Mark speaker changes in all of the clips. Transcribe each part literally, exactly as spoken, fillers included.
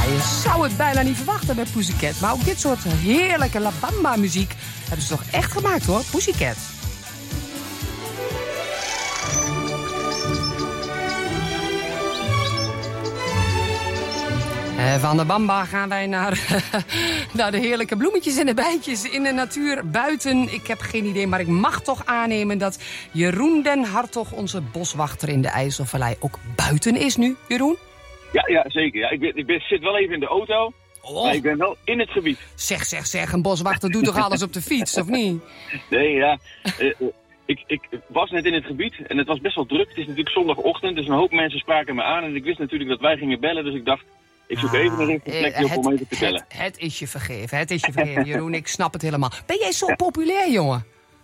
Speaker 1: je zou het bijna niet verwachten met Pussycat. Maar ook dit soort heerlijke La Bamba muziek hebben ze toch echt gemaakt hoor, Pussycat. Uh, van de Bamba gaan wij naar, naar de heerlijke bloemetjes en de bijtjes in de natuur buiten. Ik heb geen idee, maar ik mag toch aannemen dat Jeroen den Hartog, onze boswachter in de IJsselvallei, ook buiten is nu, Jeroen?
Speaker 2: Ja, ja zeker. Ja. Ik, ben, ik ben, zit wel even in de auto, oh. maar ik ben wel in het gebied.
Speaker 1: Zeg, zeg, zeg, een boswachter doet toch alles op de fiets, of niet?
Speaker 2: Nee, ja. Uh, uh, ik, ik was net in het gebied en het was best wel druk. Het is natuurlijk zondagochtend, dus een hoop mensen spraken me aan. En ik wist natuurlijk dat wij gingen bellen, dus ik dacht... Ik zoek even een plekje op om even te bellen.
Speaker 1: Het, het is je vergeven, het is je vergeven, Jeroen. Ik snap het helemaal. Ben jij zo populair, jongen?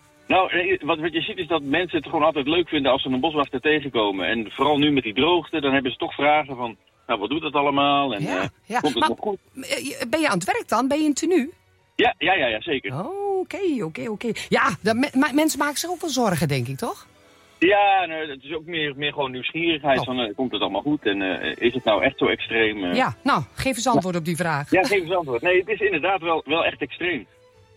Speaker 2: Nou, wat, wat je ziet is dat mensen het gewoon altijd leuk vinden als ze een boswachter tegenkomen. En vooral nu met die droogte, dan hebben ze toch vragen van... Nou, wat doet dat allemaal? En
Speaker 1: ja,
Speaker 2: uh,
Speaker 1: ja.
Speaker 2: komt het
Speaker 1: maar,
Speaker 2: nog goed?
Speaker 1: Ben je aan het werk dan? Ben je in tenue?
Speaker 2: Ja, ja, ja, ja zeker.
Speaker 1: Oh, oké, oké, oké. Ja, dat, me, mensen maken zich ook wel zorgen, denk ik, toch?
Speaker 2: Ja, nou, het is ook meer, meer gewoon nieuwsgierigheid oh. van, uh, komt het allemaal goed en uh, is het nou echt zo extreem? Uh...
Speaker 1: Ja, nou, geef eens antwoord ja. op die vraag.
Speaker 2: Ja, geef eens antwoord. Nee, het is inderdaad wel, wel echt extreem.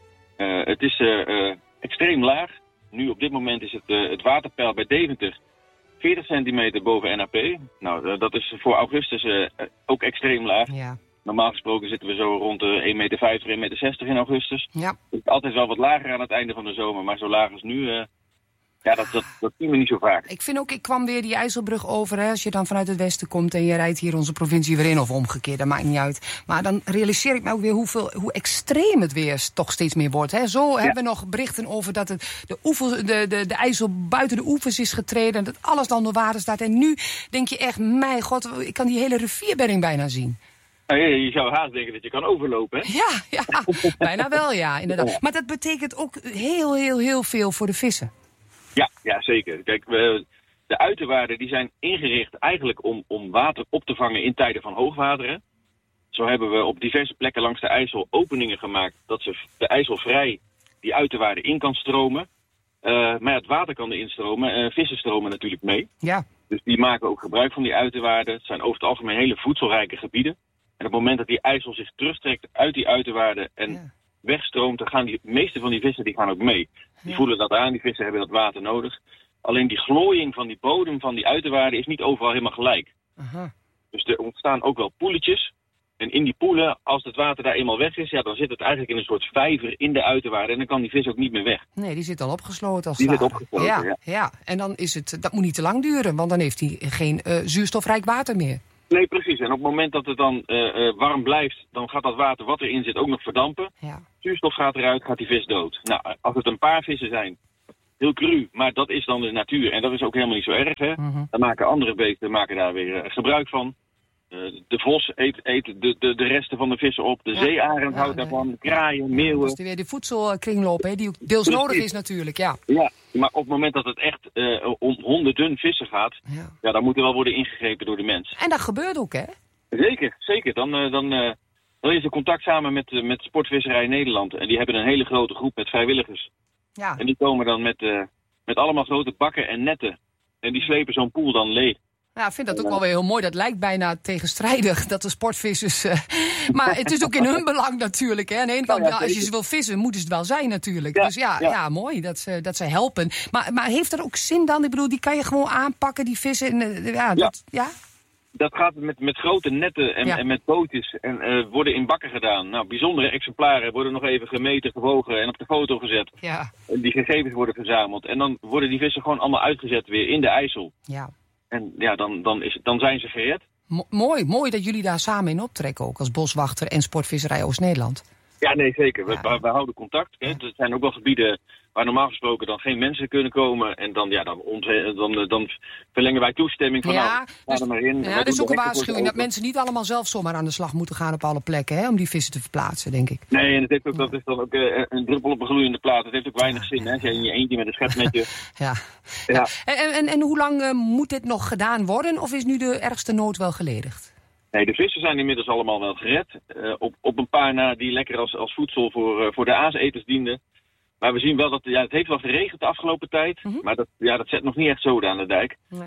Speaker 2: Uh, het is uh, uh, extreem laag. Nu op dit moment is het, uh, het waterpeil bij Deventer veertig centimeter boven N A P. Nou, uh, dat is voor augustus uh, ook extreem laag.
Speaker 1: Ja.
Speaker 2: Normaal gesproken zitten we zo rond de één meter vijftig, één meter zestig in augustus.
Speaker 1: Ja.
Speaker 2: Het is altijd wel wat lager aan het einde van de zomer, maar zo laag als nu... Uh, Ja, dat, dat, dat zien we niet zo vaak.
Speaker 1: Ik vind ook, ik kwam weer die IJsselbrug over. Hè, als je dan vanuit het westen komt en je rijdt hier onze provincie weer in of omgekeerd. Dat maakt niet uit. Maar dan realiseer ik me ook weer hoeveel, hoe extreem het weer toch steeds meer wordt. Hè. Zo ja. hebben we nog berichten over dat het, de, oevel, de, de, de IJssel buiten de oevers is getreden. Dat alles dan door water staat. En nu denk je echt, mijn god, ik kan die hele rivierbedding bijna zien.
Speaker 2: Nou, je, je zou haast denken dat je kan overlopen, hè?
Speaker 1: Ja, ja, bijna wel, ja, inderdaad. Maar dat betekent ook heel, heel, heel veel voor de vissen.
Speaker 2: Ja, ja, zeker. Kijk, we, de uiterwaarden die zijn ingericht eigenlijk om, om water op te vangen in tijden van hoogwateren. Zo hebben we op diverse plekken langs de IJssel openingen gemaakt dat ze de IJssel vrij die uiterwaarden in kan stromen. Uh, maar het water kan erin stromen. Uh, vissen stromen natuurlijk mee.
Speaker 1: Ja.
Speaker 2: Dus die maken ook gebruik van die uiterwaarden. Het zijn over het algemeen hele voedselrijke gebieden. En op het moment dat die IJssel zich terugtrekt uit die uiterwaarden en ja. wegstroomt, dan gaan die de meeste van die vissen die gaan ook mee. Die ja. voelen dat aan, die vissen hebben dat water nodig. Alleen die glooiing van die bodem van die uiterwaarden is niet overal helemaal gelijk.
Speaker 1: Aha.
Speaker 2: Dus er ontstaan ook wel poeletjes. En in die poelen, als het water daar eenmaal weg is, ja, dan zit het eigenlijk in een soort vijver in de uiterwaarden. En dan kan die vis ook niet meer weg.
Speaker 1: Nee, die zit al opgesloten als
Speaker 2: Die
Speaker 1: het
Speaker 2: zit opgesloten,
Speaker 1: ja,
Speaker 2: ja.
Speaker 1: ja. En dan is het, dat moet niet te lang duren, want dan heeft hij geen uh, zuurstofrijk water meer.
Speaker 2: Nee, precies. En op het moment dat het dan uh, uh, warm blijft, dan gaat dat water wat erin zit ook nog verdampen.
Speaker 1: Ja.
Speaker 2: Zuurstof gaat eruit, gaat die vis dood. Nou, als het een paar vissen zijn, heel cru, maar dat is dan de natuur. En dat is ook helemaal niet zo erg, hè.
Speaker 1: Mm-hmm.
Speaker 2: Dan maken andere beesten maken daar weer uh, gebruik van. Uh, de vos eet, eet de, de, de resten van de vissen op. De ja. zeearend ja, houdt nee. daarvan. De kraaien, meeuwen.
Speaker 1: Dat is weer de voedselkringloop, hè, die ook deels Precies. nodig is natuurlijk, ja.
Speaker 2: Ja, maar op het moment dat het echt uh, om honderden vissen gaat, ja. Ja, dan moet er wel worden ingegrepen door de mens.
Speaker 1: En dat gebeurt ook, hè?
Speaker 2: Zeker, zeker. Dan, uh, dan, uh, dan is er contact samen met, uh, met Sportvisserij Nederland. En die hebben een hele grote groep met vrijwilligers.
Speaker 1: Ja.
Speaker 2: En die komen dan met, uh, met allemaal grote bakken en netten. En die slepen zo'n poel dan leeg.
Speaker 1: Ja, ik vind dat ook wel weer heel mooi. Dat lijkt bijna tegenstrijdig, dat de sportvissers... Uh, maar het is ook in hun belang natuurlijk. Hè. Aan de ene kant, als je ze wil vissen, moeten ze het wel zijn natuurlijk. Ja, dus ja, ja. ja mooi dat ze, dat ze helpen. Maar, maar heeft dat ook zin dan? Ik bedoel, die kan je gewoon aanpakken, die vissen. En, uh, ja, dat, ja. ja?
Speaker 2: Dat gaat met, met grote netten en, ja. en met bootjes en uh, worden in bakken gedaan. Nou, bijzondere exemplaren worden nog even gemeten, gewogen en op de foto gezet.
Speaker 1: Ja.
Speaker 2: En die gegevens worden verzameld. En dan worden die vissen gewoon allemaal uitgezet weer in de IJssel.
Speaker 1: Ja.
Speaker 2: En ja, dan, dan, is, dan zijn ze gered.
Speaker 1: Mo- mooi, mooi dat jullie daar samen in optrekken ook, als boswachter en Sportvisserij Oost-Nederland.
Speaker 2: Ja, nee, zeker. We,
Speaker 1: ja.
Speaker 2: we, we houden contact. Hè. Er zijn ook wel gebieden waar normaal gesproken dan geen mensen kunnen komen. En dan, ja, dan, ont- dan, dan verlengen wij toestemming van,
Speaker 1: ja,
Speaker 2: nou, ga
Speaker 1: dus,
Speaker 2: er maar in.
Speaker 1: Ja, dat is ook een waarschuwing dat mensen niet allemaal zelf zomaar aan de slag moeten gaan op alle plekken, hè, om die vissen te verplaatsen, denk ik.
Speaker 2: Nee, en het heeft ook, dat is dan ook uh, een druppel op een gloeiende plaat. Het heeft ook weinig zin, hè, als je in je eentje met een schepnetje...
Speaker 1: ja.
Speaker 2: ja.
Speaker 1: ja. En, en, en hoe lang uh, moet dit nog gedaan worden, of is nu de ergste nood wel geledigd?
Speaker 2: Nee, de vissen zijn inmiddels allemaal wel gered. Uh, op, op een paar na die lekker als, als voedsel voor, uh, voor de aaseters dienden. Maar we zien wel dat, ja, het heeft wel geregend de afgelopen tijd. Mm-hmm. Maar dat, ja, dat zet nog niet echt zoden aan de dijk.
Speaker 1: Nee.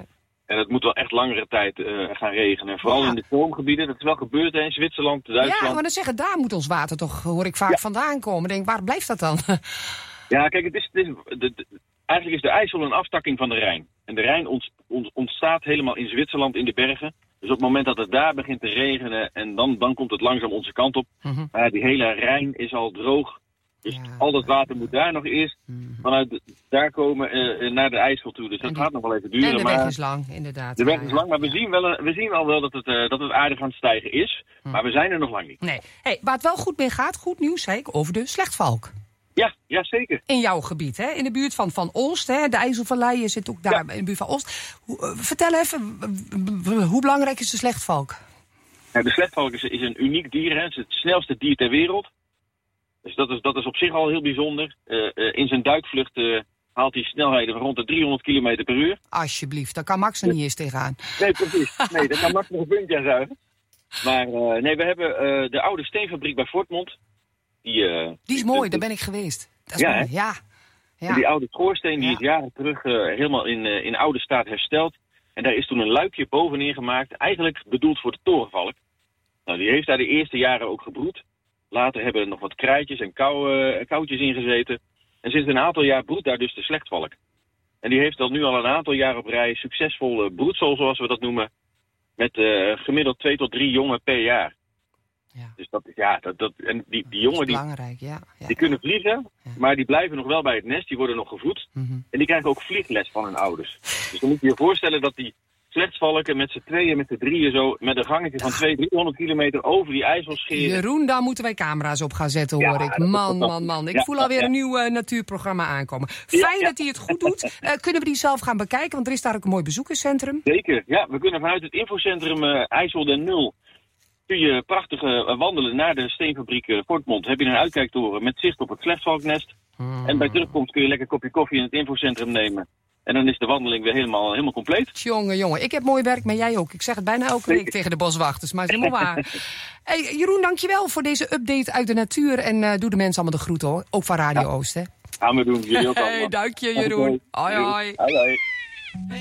Speaker 2: En het moet wel echt langere tijd uh, gaan regenen. Vooral ja. in de stroomgebieden. Dat is wel gebeurd hè, in Zwitserland, Duitsland.
Speaker 1: Ja, maar dan zeggen, daar moet ons water toch, hoor ik vaak, ja. vandaan komen. Denk, waar blijft dat dan?
Speaker 2: Ja, kijk, het is, het is, de, de, eigenlijk is de IJssel een aftakking van de Rijn. En de Rijn ont, ont, ontstaat helemaal in Zwitserland in de bergen. Dus op het moment dat het daar begint te regenen, en dan, dan komt het langzaam onze kant op. Mm-hmm. Maar die hele Rijn is al droog. Dus ja, al dat water moet daar nog eerst mm-hmm. vanuit de, daar komen uh, naar de IJssel toe. Dus dat die, gaat nog wel even duren.
Speaker 1: En de weg
Speaker 2: maar,
Speaker 1: is lang, inderdaad.
Speaker 2: De weg
Speaker 1: ja,
Speaker 2: is lang, maar we, ja. zien wel, we zien al wel dat het, uh, dat het aardig aan het stijgen is. Mm. Maar we zijn er nog lang niet.
Speaker 1: Nee. Hey, waar het wel goed mee gaat, goed nieuws, zei ik, over de slechtvalk.
Speaker 2: Ja, ja, zeker.
Speaker 1: In jouw gebied, hè? In de buurt van, van Olst, hè? De IJsselvallei zit ook daar ja. in de buurt van Olst. Hoe, uh, vertel even, hoe belangrijk is de slechtvalk?
Speaker 2: Ja, de slechtvalk is, is een uniek dier, hè? Het is het snelste dier ter wereld. Dus dat is, dat is op zich al heel bijzonder. Uh, uh, in zijn duikvlucht uh, haalt hij snelheden van rond de driehonderd kilometer per uur.
Speaker 1: Alsjeblieft, daar kan Max er ja. niet eens tegenaan.
Speaker 2: Nee, precies. Nee, daar kan Max nog een puntje aan zuigen. Maar uh, nee, we hebben uh, de oude steenfabriek bij Fortmond. Die, uh,
Speaker 1: die is mooi, daar ben ik geweest. Dat is
Speaker 2: ja,
Speaker 1: mooi. Ja.
Speaker 2: Ja. Die oude schoorsteen die ja. is jaren terug uh, helemaal in, uh, in oude staat hersteld. En daar is toen een luikje bovenin gemaakt. Eigenlijk bedoeld voor de torenvalk. Nou, die heeft daar de eerste jaren ook gebroed. Later hebben er nog wat krijtjes en kou, uh, koutjes ingezeten. En sinds een aantal jaar broedt daar dus de slechtvalk. En die heeft al nu al een aantal jaar op rij succesvol uh, broedsel, zoals we dat noemen. Met uh, gemiddeld twee tot drie jongen per jaar. Ja. Dus dat is, ja, dat, dat, en die, die jongen die,
Speaker 1: ja. Ja,
Speaker 2: die kunnen vliegen, ja. maar die blijven nog wel bij het nest, die worden nog gevoed. Mm-hmm. En die krijgen ook vliegles van hun ouders. Dus dan moet je je voorstellen dat die slechtvalken met z'n tweeën, met z'n drieën zo, met een gangetje van tweehonderd, driehonderd kilometer over die IJssel scheren.
Speaker 1: Jeroen, daar moeten wij camera's op gaan zetten, hoor ja, ik. Man, man, man. Ik ja, voel alweer ja. een nieuw uh, natuurprogramma aankomen. Fijn ja, ja. dat hij het goed doet. Uh, kunnen we die zelf gaan bekijken, want er is daar ook een mooi bezoekerscentrum.
Speaker 2: Zeker, ja. We kunnen vanuit het infocentrum uh, IJssel den Nul kun je prachtig uh, wandelen naar de steenfabriek uh, Fortmond. Heb je een uitkijktoren met zicht op het slechtvalknest. Hmm. En bij terugkomst kun je lekker een kopje koffie in het infocentrum nemen. En dan is de wandeling weer helemaal, helemaal compleet.
Speaker 1: Jongen, jongen, ik heb mooi werk, maar jij ook. Ik zeg het bijna elke Zeker. week tegen de boswachters, maar het is helemaal waar. Hey, Jeroen, dankjewel voor deze update uit de natuur. En uh, doe de mensen allemaal de groeten, hoor. Ook van Radio ja. Oost, hè.
Speaker 2: Gaan we doen. Jullie ook allemaal.
Speaker 1: Hey, dank je, Jeroen. Hoi, hoi.
Speaker 2: Hoi, hoi.